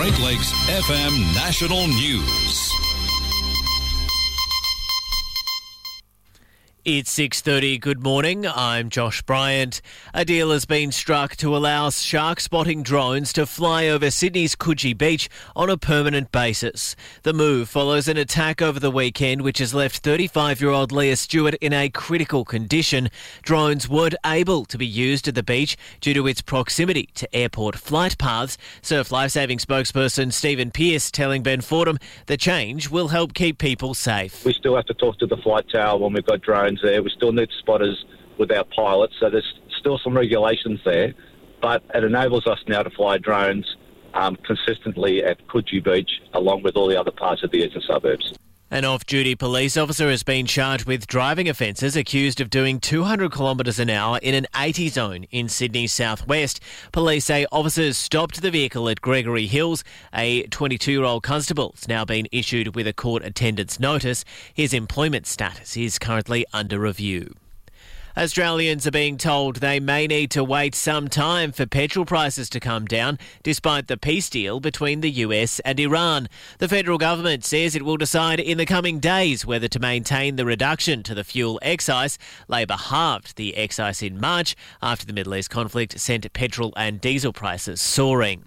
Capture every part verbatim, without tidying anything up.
Great Lakes F M National News. It's six thirty. Good morning. I'm Josh Bryant. A deal has been struck to allow shark spotting drones to fly over Sydney's Coogee Beach on a permanent basis. The move follows an attack over the weekend which has left thirty-five-year-old Leah Stewart in a critical condition. Drones weren't able to be used at the beach due to its proximity to airport flight paths. Surf Lifesaving spokesperson Stephen Pearce telling Ben Fordham the change will help keep people safe. We still have to talk to the flight tower when we've got drones there. We still need spotters with our pilots, so there's still some regulations there, but it enables us now to fly drones um, consistently at Coogee Beach along with all the other parts of the eastern suburbs. An off-duty police officer has been charged with driving offences accused of doing two hundred kilometres an hour in an eighty zone in Sydney's southwest. Police say officers stopped the vehicle at Gregory Hills. A twenty-two-year-old constable has now been issued with a court attendance notice. His employment status is currently under review. Australians are being told they may need to wait some time for petrol prices to come down, despite the peace deal between the U S and Iran. The federal government says it will decide in the coming days whether to maintain the reduction to the fuel excise. Labor halved the excise in March after the Middle East conflict sent petrol and diesel prices soaring.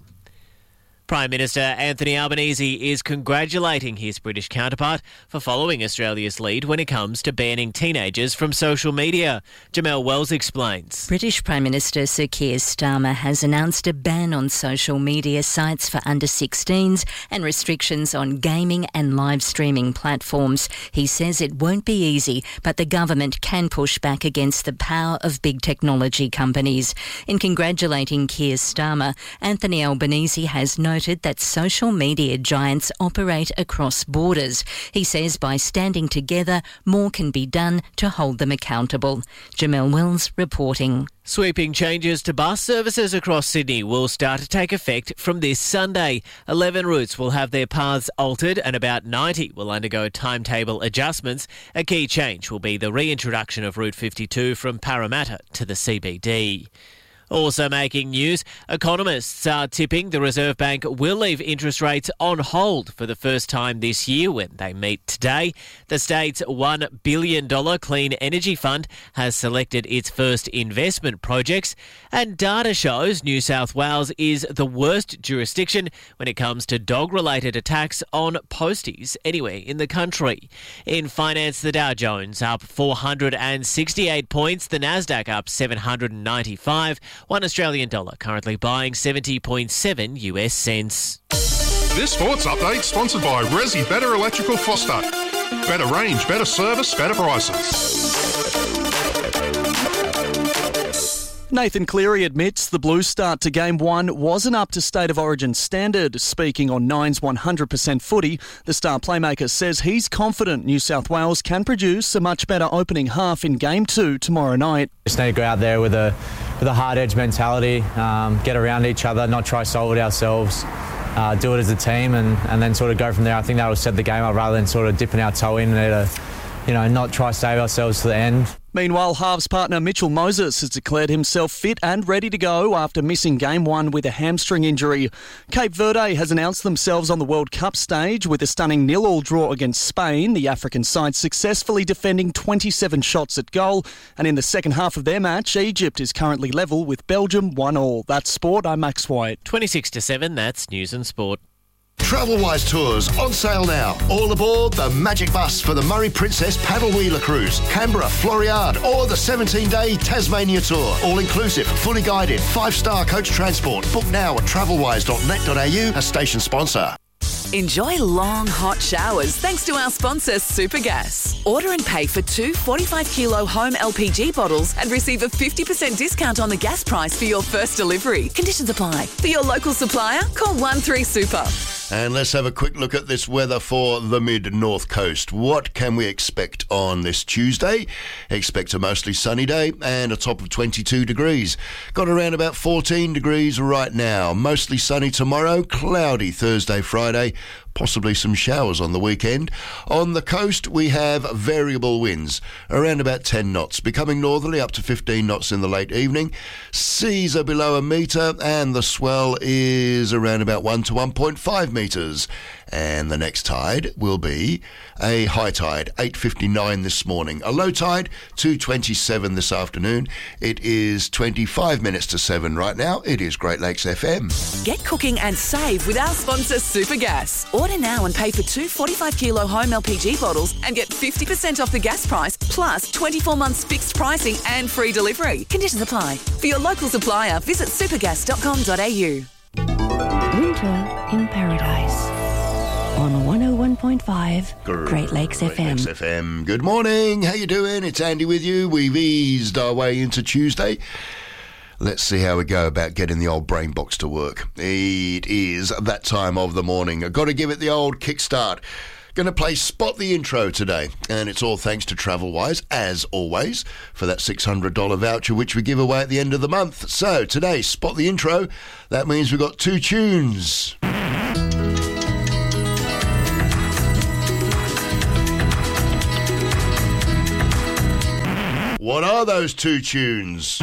Prime Minister Anthony Albanese is congratulating his British counterpart for following Australia's lead when it comes to banning teenagers from social media. Jamel Wells explains. British Prime Minister Sir Keir Starmer has announced a ban on social media sites for under sixteens and restrictions on gaming and live streaming platforms. He says it won't be easy, but the government can push back against the power of big technology companies. In congratulating Keir Starmer, Anthony Albanese has noted that social media giants operate across borders. He says by standing together, more can be done to hold them accountable. Jamel Wells reporting. Sweeping changes to bus services across Sydney will start to take effect from this Sunday. eleven routes will have their paths altered and about ninety will undergo timetable adjustments. A key change will be the reintroduction of Route fifty-two from Parramatta to the C B D. Also making news, economists are tipping the Reserve Bank will leave interest rates on hold for the first time this year when they meet today. The state's one billion dollars Clean Energy Fund has selected its first investment projects, and data shows New South Wales is the worst jurisdiction when it comes to dog-related attacks on posties anywhere in the country. In finance, the Dow Jones up four hundred sixty-eight points, the Nasdaq up seven hundred ninety-five. One Australian dollar currently buying seventy point seven U S cents. This sports update sponsored by Resi Better Electrical Foster. Better range, better service, better prices. Nathan Cleary admits the Blues' start to Game one wasn't up to State of Origin standard. Speaking on Nine's one hundred percent footy, the star playmaker says he's confident New South Wales can produce a much better opening half in Game two tomorrow night. Just need to go out there with a with a hard-edge mentality, um, get around each other, not try to solve it ourselves, uh, do it as a team and, and then sort of go from there. I think that will set the game up rather than sort of dipping our toe in there to, you know, not try to save ourselves to the end. Meanwhile, halves partner Mitchell Moses has declared himself fit and ready to go after missing Game one with a hamstring injury. Cape Verde has announced themselves on the World Cup stage with a stunning nil-all draw against Spain, the African side successfully defending twenty-seven shots at goal. And in the second half of their match, Egypt is currently level with Belgium one all. That's sport, I'm Max White. twenty-six to seven, that's News and Sport. Travelwise Tours on sale now. All aboard the Magic Bus for the Murray Princess Paddle Wheeler Cruise, Canberra, Floriade, or the seventeen-day Tasmania Tour. All inclusive, fully guided, five-star coach transport. Book now at travelwise dot net dot a u, a station sponsor. Enjoy long, hot showers thanks to our sponsor, Supergas. Order and pay for two forty-five kilo home L P G bottles and receive a fifty percent discount on the gas price for your first delivery. Conditions apply. For your local supplier, call one three super. And let's have a quick look at this weather for the mid-north coast. What can we expect on this Tuesday? Expect a mostly sunny day and a top of twenty-two degrees. Got around about fourteen degrees right now. Mostly sunny tomorrow, cloudy Thursday, Friday, possibly some showers on the weekend. On the coast, we have variable winds, around about ten knots, becoming northerly up to fifteen knots in the late evening. Seas are below a metre, and the swell is around about one to one point five metres. And the next tide will be a high tide, eight fifty-nine this morning. A low tide, two twenty-seven this afternoon. It is twenty-five minutes to seven right now. It is Great Lakes F M. Get cooking and save with our sponsor Supergas. Order now and pay for two forty-five kilo home L P G bottles and get fifty percent off the gas price, plus twenty-four months fixed pricing and free delivery. Conditions apply. For your local supplier, visit supergas dot com dot a u. Winter in Paradise. On one oh one point five, Great Lakes Great F M. Lakes F M. Good morning. How you doing? It's Andy with you. We've eased our way into Tuesday. Let's see how we go about getting the old brain box to work. It is that time of the morning. I've got to give it the old kickstart. Going to play Spot the Intro today, and it's all thanks to TravelWise, as always, for that six hundred dollars voucher which we give away at the end of the month. So today, Spot the Intro. That means we've got two tunes. What are those two tunes?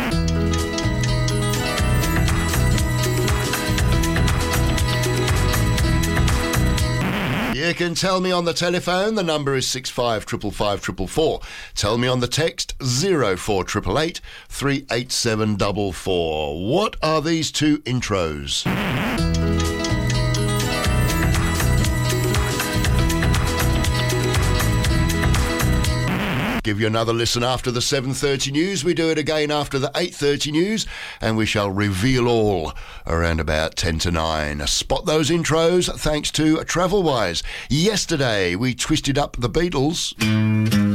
You can tell me on the telephone. The number is six five five five five four four. Tell me on the text zero four eight eight eight three eight seven four four. What are these two intros? Give you another listen after the seven thirty news. We do it again after the eight thirty news, and we shall reveal all around about ten to nine. Spot those intros thanks to TravelWise. Yesterday we twisted up the Beatles.